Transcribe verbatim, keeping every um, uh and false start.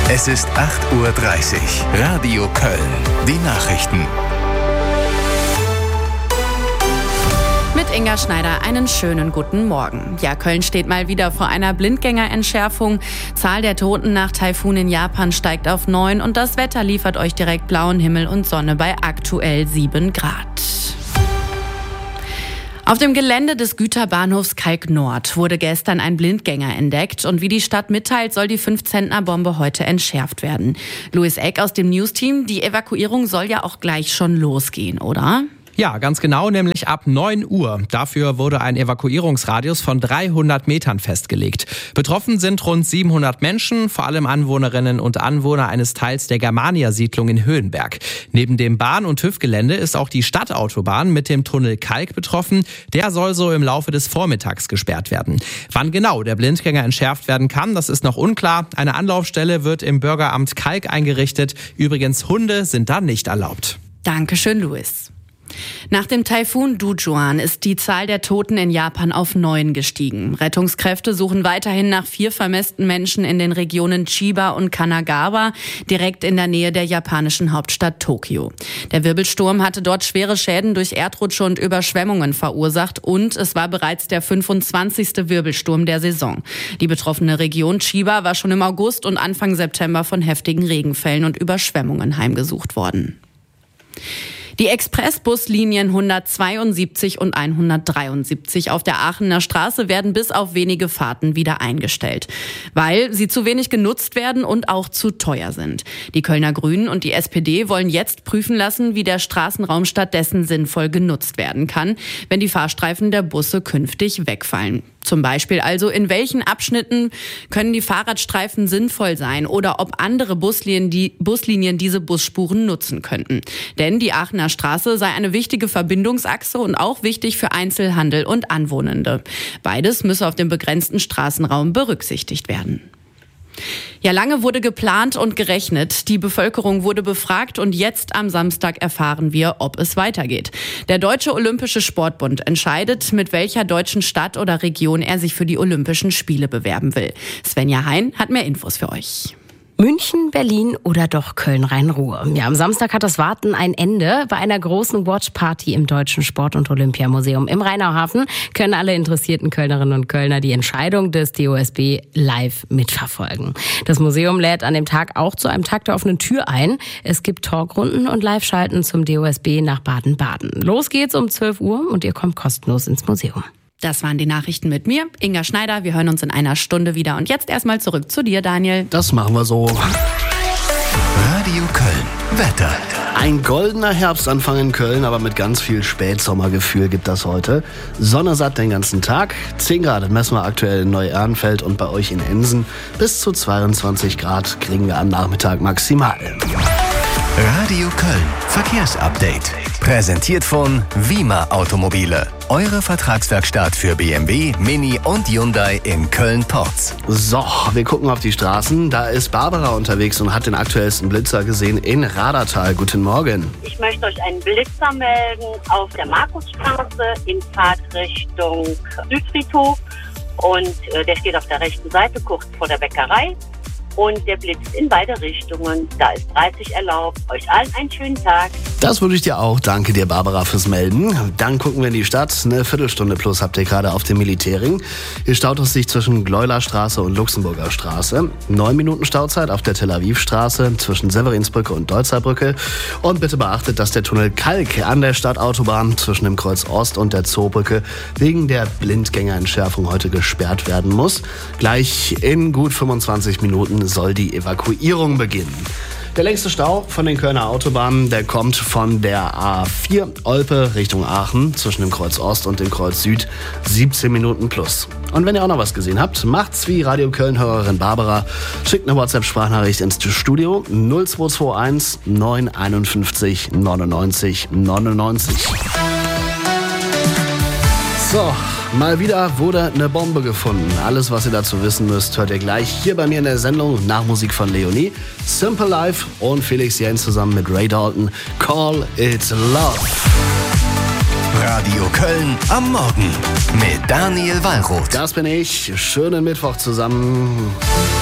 Es ist acht Uhr dreißig. Radio Köln. Die Nachrichten. Mit Inga Schneider einen schönen guten Morgen. Ja, Köln steht mal wieder vor einer Blindgängerentschärfung. Zahl der Toten nach Taifun in Japan steigt auf neun und das Wetter liefert euch direkt blauen Himmel und Sonne bei aktuell sieben Grad. Auf dem Gelände des Güterbahnhofs Kalk Nord wurde gestern ein Blindgänger entdeckt und wie die Stadt mitteilt, soll die fünf-Zentner-Bombe heute entschärft werden. Louis Eck aus dem Newsteam, die Evakuierung soll ja auch gleich schon losgehen, oder? Ja, ganz genau, nämlich ab neun Uhr. Dafür wurde ein Evakuierungsradius von dreihundert Metern festgelegt. Betroffen sind rund siebenhundert Menschen, vor allem Anwohnerinnen und Anwohner eines Teils der Germania-Siedlung in Höhenberg. Neben dem Bahn- und TÜV-Gelände ist auch die Stadtautobahn mit dem Tunnel Kalk betroffen. Der soll so im Laufe des Vormittags gesperrt werden. Wann genau der Blindgänger entschärft werden kann, das ist noch unklar. Eine Anlaufstelle wird im Bürgeramt Kalk eingerichtet. Übrigens, Hunde sind da nicht erlaubt. Dankeschön, Louis. Nach dem Taifun Dujuan ist die Zahl der Toten in Japan auf neun gestiegen. Rettungskräfte suchen weiterhin nach vier vermissten Menschen in den Regionen Chiba und Kanagawa, direkt in der Nähe der japanischen Hauptstadt Tokio. Der Wirbelsturm hatte dort schwere Schäden durch Erdrutsche und Überschwemmungen verursacht und es war bereits der fünfundzwanzigste Wirbelsturm der Saison. Die betroffene Region Chiba war schon im August und Anfang September von heftigen Regenfällen und Überschwemmungen heimgesucht worden. Die Expressbuslinien hundertzweiundsiebzig und hundertdreiundsiebzig auf der Aachener Straße werden bis auf wenige Fahrten wieder eingestellt, weil sie zu wenig genutzt werden und auch zu teuer sind. Die Kölner Grünen und die S P D wollen jetzt prüfen lassen, wie der Straßenraum stattdessen sinnvoll genutzt werden kann, wenn die Fahrstreifen der Busse künftig wegfallen. Zum Beispiel also, in welchen Abschnitten können die Fahrradstreifen sinnvoll sein oder ob andere Buslinien, die Buslinien diese Busspuren nutzen könnten. Denn die Aachener Straße sei eine wichtige Verbindungsachse und auch wichtig für Einzelhandel und Anwohnende. Beides müsse auf dem begrenzten Straßenraum berücksichtigt werden. Ja, lange wurde geplant und gerechnet. Die Bevölkerung wurde befragt und jetzt am Samstag erfahren wir, ob es weitergeht. Der Deutsche Olympische Sportbund entscheidet, mit welcher deutschen Stadt oder Region er sich für die Olympischen Spiele bewerben will. Svenja Hein hat mehr Infos für euch. München, Berlin oder doch Köln-Rhein-Ruhr. Ja, am Samstag hat das Warten ein Ende. Bei einer großen Watchparty im Deutschen Sport- und Olympiamuseum im Rheinauhafen können alle interessierten Kölnerinnen und Kölner die Entscheidung des D O S B live mitverfolgen. Das Museum lädt an dem Tag auch zu einem Tag der offenen Tür ein. Es gibt Talkrunden und Live-Schalten zum D O S B nach Baden-Baden. Los geht's um zwölf Uhr und ihr kommt kostenlos ins Museum. Das waren die Nachrichten mit mir, Inga Schneider. Wir hören uns in einer Stunde wieder. Und jetzt erstmal zurück zu dir, Daniel. Das machen wir so. Radio Köln. Wetter. Ein goldener Herbstanfang in Köln, aber mit ganz viel Spätsommergefühl gibt das heute. Sonne satt den ganzen Tag. zehn Grad messen wir aktuell in Neu-Ehrenfeld und bei euch in Ensen. Bis zu zweiundzwanzig Grad kriegen wir am Nachmittag maximal. Radio Köln. Verkehrsupdate. Präsentiert von Wima Automobile. Eure Vertragswerkstatt für B M W, Mini und Hyundai in Köln-Porz. So, wir gucken auf die Straßen. Da ist Barbara unterwegs und hat den aktuellsten Blitzer gesehen in Radertal. Guten Morgen. Ich möchte euch einen Blitzer melden auf der Markusstraße in Fahrtrichtung Südfriedhof. Und äh, der steht auf der rechten Seite, kurz vor der Bäckerei. Und der blitzt in beide Richtungen. Da ist dreißig erlaubt. Euch allen einen schönen Tag. Das wünsche ich dir auch. Danke dir, Barbara, fürs Melden. Dann gucken wir in die Stadt. Eine Viertelstunde plus habt ihr gerade auf dem Militärring. Hier staut es sich zwischen Gleulerstraße und Luxemburger Straße. Neun Minuten Stauzeit auf der Tel Aviv-Straße zwischen Severinsbrücke und Deutzerbrücke. Und bitte beachtet, dass der Tunnel Kalk an der Stadtautobahn zwischen dem Kreuz Ost und der Zoobrücke wegen der Blindgängerentschärfung heute gesperrt werden muss. Gleich in gut fünfundzwanzig Minuten soll die Evakuierung beginnen. Der längste Stau von den Kölner Autobahnen, der kommt von der A vier Olpe Richtung Aachen zwischen dem Kreuz Ost und dem Kreuz Süd, siebzehn Minuten plus. Und wenn ihr auch noch was gesehen habt, macht's wie Radio Köln-Hörerin Barbara. Schickt eine WhatsApp-Sprachnachricht ins Studio null zwei zwei eins neun einundfünfzig neunundneunzig neunundneunzig. So, mal wieder wurde eine Bombe gefunden. Alles, was ihr dazu wissen müsst, hört ihr gleich hier bei mir in der Sendung nach Musik von Leonie, Simple Life und Felix Jens zusammen mit Ray Dalton. Call It Love. Radio Köln am Morgen mit Daniel Wallroth. Das bin ich. Schönen Mittwoch zusammen.